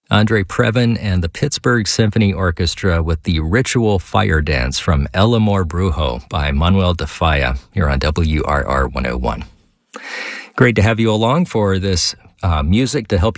Andre Previn and the Pittsburgh Symphony Orchestra with the Ritual Fire Dance from El Amor Brujo by Manuel de Falla here on WRR 101. Great to have you along for this music to help